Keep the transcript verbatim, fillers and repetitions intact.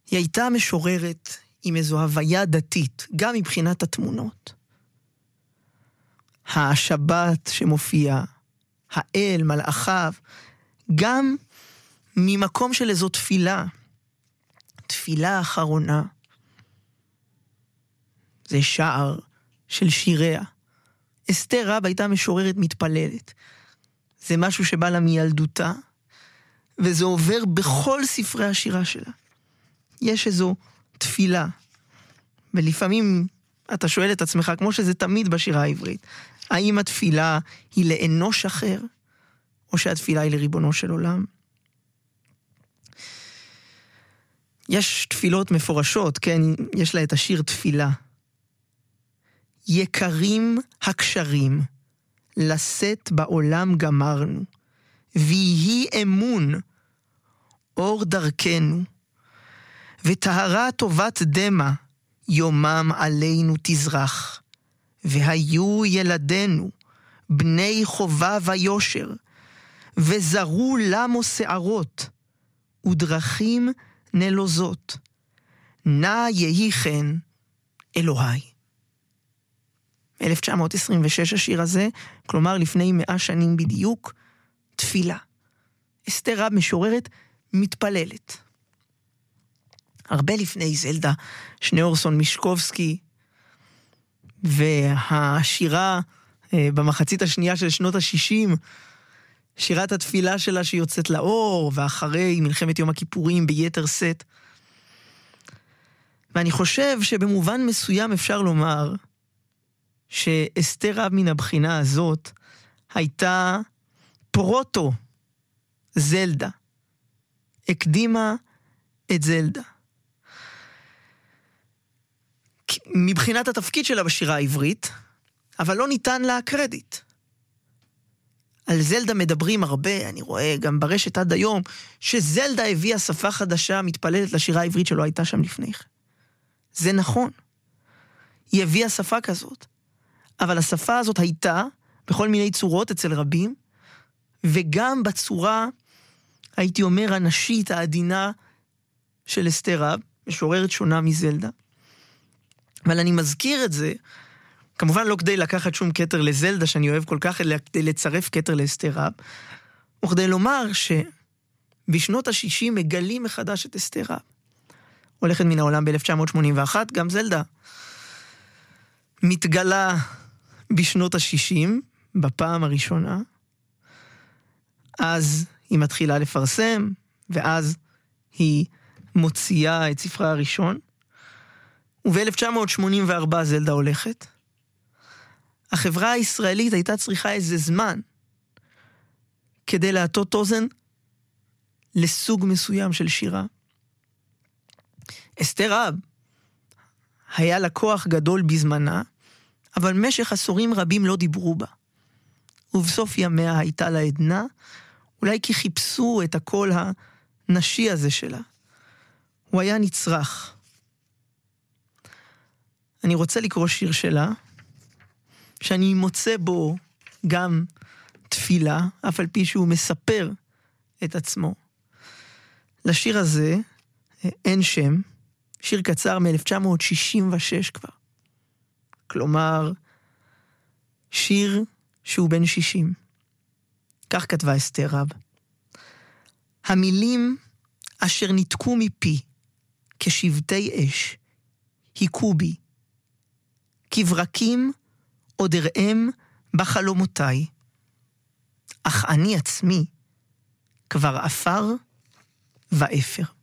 היא הייתה משוררת עם איזו הוויה דתית, גם מבחינת התמונות. השבת שמופיע, האל, מלאכיו, גם ממקום של איזו תפילה, תפילה אחרונה. זה שער של שיריה. אסתר רב הייתה משוררת מתפללת. זה משהו שבא לה מילדותה, וזה עובר בכל ספרי השירה שלה. יש איזו תפילה. ולפעמים אתה שואל את עצמך, כמו שזה תמיד בשירה העברית, האם התפילה היא לאנוש אחר, או שהתפילה היא לריבונו של עולם? יש תפילות מפורשות, כן? יש לה את השיר תפילה. יקרים הקשרים, לשאת בעולם גמרנו, ויהי אמון, אור דרכנו, וטהרה טובת דמה, יומם עלינו תזרח, והיו ילדינו, בני חובה ויושר, וזרו למו שערות, ודרכים נלוזות, נא יהי כן אלוהי. אלף תשע מאות עשרים ושש השיר הזה, כלומר לפני מאה שנים בדיוק, תפילה. אסתר רב משוררת מתפללת. הרבה לפני זלדה שניאורסון מישקובסקי, והשירה במחצית השנייה של שנות ה-שישים, שירת התפילה שלה שיוצאת לאור, ואחרי מלחמת יום הכיפורים ביתר סט. ואני חושב שבמובן מסוים אפשר לומר, שאסתר רב מן הבחינה הזאת, הייתה פרוטו זלדה. הקדימה את זלדה. מבחינת התפקיד שלה בשירה העברית, אבל לא ניתן לה קרדיט. על זלדה מדברים הרבה, אני רואה גם ברשת עד היום, שזלדה הביאה שפה חדשה מתפללת לשירה העברית שלא הייתה שם לפני כן. זה נכון. היא הביאה שפה כזאת. אבל השפה הזאת הייתה בכל מיני צורות אצל רבים, וגם בצורה, הייתי אומר, הנשית, העדינה של אסתר רב, משוררת שונה מזלדה. אבל אני מזכיר את זה, כמובן לא כדי לקחת שום כתר לזלדה, שאני אוהב כל כך, אלא כדי לצרף כתר לאסתר רב, וכדי לומר שבשנות ה-שישים מגלים מחדש את אסתר רב. הולכת מן העולם ב-אלף תשע מאות שמונים ואחת, גם זלדה מתגלה בשנות ה-שישים, בפעם הראשונה, אז היא מתחילה לפרסם, ואז היא מוציאה את ספרה הראשון, וב-אלף תשע מאות שמונים וארבע זלדה הולכת. החברה הישראלית הייתה צריכה איזה זמן, כדי להטות אוזן לסוג מסוים של שירה. אסתר רב היה לה כוח גדול בזמנה, אבל משך עשורים רבים לא דיברו בה. ובסוף ימיה הייתה לה עדנה, אולי כי חיפשו את הקול הנשי הזה שלה. הוא היה נצרך. אני רוצה לקרוא שיר שלה, שאני מוצא בו גם תפילה, אף על פי שהוא מספר את עצמו. לשיר הזה אין שם, שיר קצר מ-אלף תשע מאות שישים ושש כבר. כלומר, שיר שהוא בן שישים. כך כתבה אסתר רב. המילים אשר ניתקו מפי כשבטי אש, היכו בי, כברקים עוד ארעם בחלומותיי, אך אני עצמי כבר אפר ואפר.